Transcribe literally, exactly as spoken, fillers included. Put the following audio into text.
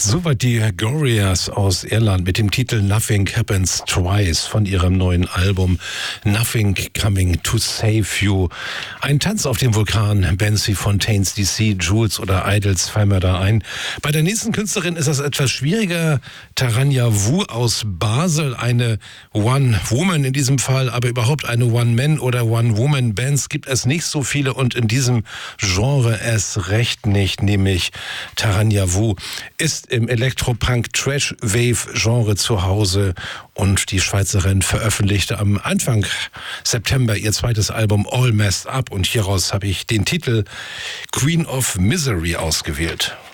Soweit die Gorillaz aus Irland mit dem Titel Nothing Happens Twice von ihrem neuen Album Nothing Coming to Save You. Ein Tanz auf dem Vulkan, Benzi Fontaines D C, Jules oder Idols fallen mir da ein. Bei der nächsten Künstlerin ist das etwas schwieriger. Taranya Wu aus Basel, eine One-Woman in diesem Fall, aber überhaupt eine One-Man- oder One-Woman-Bands gibt es nicht so viele und in diesem Genre erst recht nicht, nämlich Taranya Wu ist im Elektropunk-Trash-Wave-Genre zu Hause und die Schweizerin veröffentlichte am Anfang September ihr zweites Album All Messed Up und hieraus habe ich den Titel Queen of Misery ausgewählt.